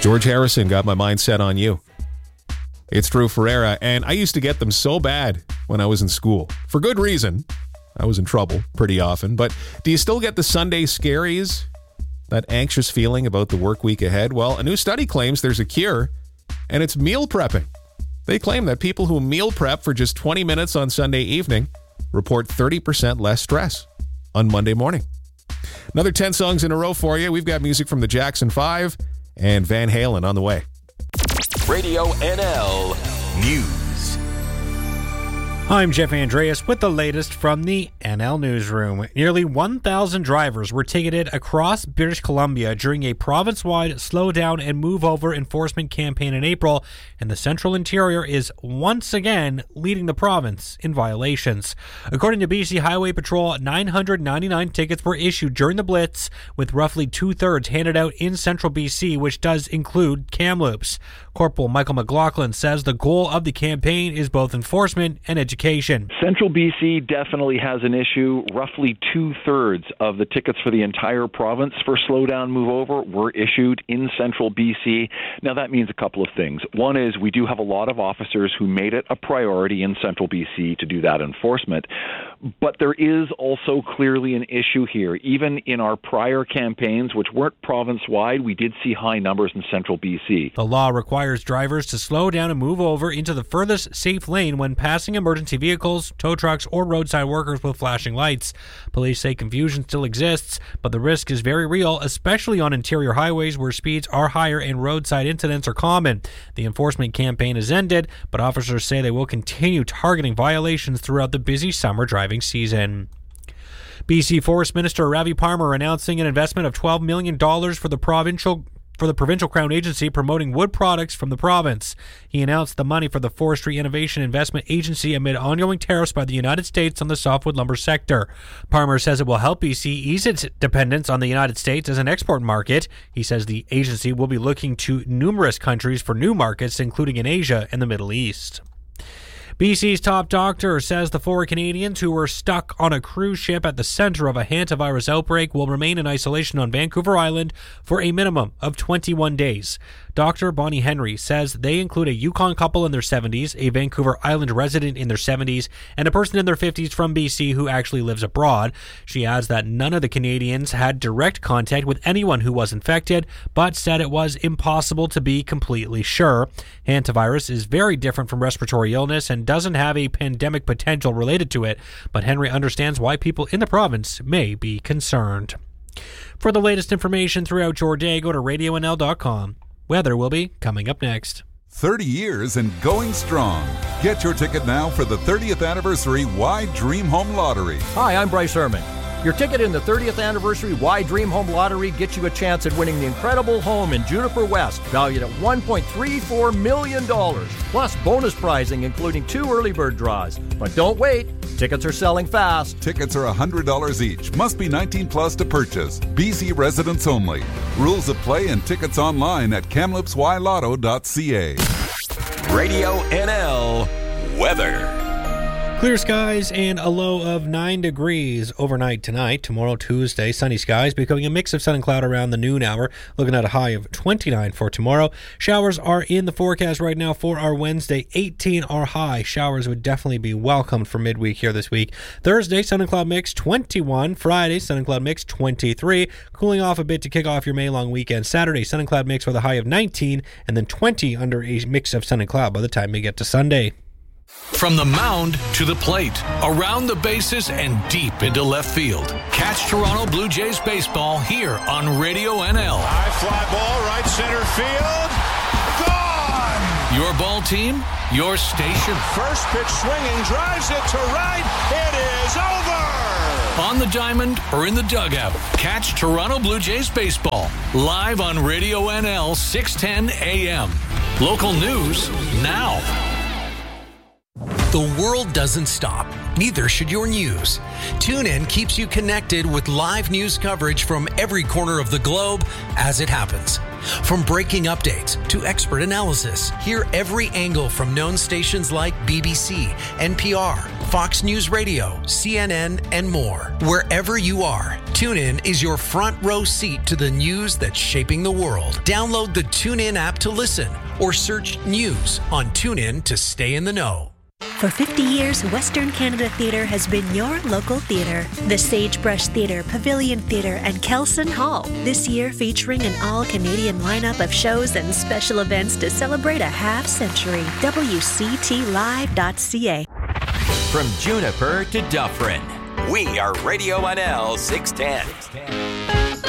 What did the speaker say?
George Harrison, Got My Mind Set on You. It's Drew Ferreira, and I used to get them so bad when I was in school. For good reason. I was in trouble pretty often. But do you still get the Sunday scaries? That anxious feeling about the work week ahead? Well, a new study claims there's a cure, and it's meal prepping. They claim that people who meal prep for just 20 minutes on Sunday evening report 30% less stress on Monday morning. Another 10 songs in a row for you. We've got music from the Jackson 5 and Van Halen on the way. Radio NL News. I'm Jeff Andreas with the latest from the NL Newsroom. Nearly 1,000 drivers were ticketed across British Columbia during a province-wide slow down and move over enforcement campaign in April, and the Central Interior is once again leading the province in violations. According to BC Highway Patrol, 999 tickets were issued during the Blitz, with roughly two-thirds handed out in Central BC, which does include Kamloops. Corporal Michael McLaughlin says the goal of the campaign is both enforcement and education. Central BC definitely has an issue. Roughly two-thirds of the tickets for the entire province for slow down, move over were issued in Central BC. Now, that means a couple of things. One is we do have a lot of officers who made it a priority in Central BC to do that enforcement. But there is also clearly an issue here. Even in our prior campaigns, which weren't province-wide, we did see high numbers in Central BC. The law requires drivers to slow down and move over into the furthest safe lane when passing emergency vehicles, tow trucks, or roadside workers with flashing lights. Police say confusion still exists, but the risk is very real, especially on interior highways where speeds are higher and roadside incidents are common. The enforcement campaign has ended, but officers say they will continue targeting violations throughout the busy summer driving season. BC Forest Minister Ravi Parmar announcing an investment of $12 million for the Provincial Crown Agency promoting wood products from the province. He announced the money for the Forestry Innovation Investment Agency amid ongoing tariffs by the United States on the softwood lumber sector. Parmar says it will help BC ease its dependence on the United States as an export market. He says the agency will be looking to numerous countries for new markets, including in Asia and the Middle East. BC's top doctor says the 4 Canadians who were stuck on a cruise ship at the center of a hantavirus outbreak will remain in isolation on Vancouver Island for a minimum of 21 days. Dr. Bonnie Henry says they include a Yukon couple in their 70s, a Vancouver Island resident in their 70s, and a person in their 50s from BC who actually lives abroad. She adds that none of the Canadians had direct contact with anyone who was infected, but said it was impossible to be completely sure. Hantavirus is very different from respiratory illness and doesn't have a pandemic potential related to it, but Henry understands why people in the province may be concerned. For the latest information throughout your day, go to radionl.com. Weather will be coming up next. 30 years and going strong. Get your ticket now for the 30th anniversary Wide Dream Home Lottery. Hi, I'm Bryce Herman. Your ticket in the 30th anniversary Wide Dream Home Lottery gets you a chance at winning the incredible home in Juniper West, valued at $1.34 million, plus bonus prizing including 2 early bird draws. But don't wait. Tickets are selling fast. Tickets are $100 each. Must be 19 plus to purchase. BC residents only. Rules of play and tickets online at kamloopsylotto.ca. Radio NL Weather. Clear skies and a low of 9 degrees overnight tonight. Tomorrow, Tuesday, sunny skies, becoming a mix of sun and cloud around the noon hour. Looking at a high of 29 for tomorrow. Showers are in the forecast right now for our Wednesday. 18 are high. Showers would definitely be welcomed for midweek here this week. Thursday, sun and cloud mix, 21. Friday, sun and cloud mix, 23. Cooling off a bit to kick off your May long weekend. Saturday, sun and cloud mix with a high of 19, and then 20 under a mix of sun and cloud by the time we get to Sunday. From the mound to the plate, around the bases, and deep into left field. Catch Toronto Blue Jays baseball here on Radio NL. High fly ball, right center field. Gone! Your ball team, your station. First pitch swinging, drives it to right. It is over! On the diamond or in the dugout, catch Toronto Blue Jays baseball live on Radio NL 610 AM. Local news now. The world doesn't stop. Neither should your news. TuneIn keeps you connected with live news coverage from every corner of the globe as it happens. From breaking updates to expert analysis, hear every angle from known stations like BBC, NPR, Fox News Radio, CNN, and more. Wherever you are, TuneIn is your front row seat to the news that's shaping the world. Download the TuneIn app to listen or search News on TuneIn to stay in the know. For 50 years, Western Canada Theatre has been your local theatre. The Sagebrush Theatre, Pavilion Theatre, and Kelson Hall. This year featuring an all-Canadian lineup of shows and special events to celebrate a half-century. WCTLive.ca. From Juniper to Dufferin, we are Radio NL 610.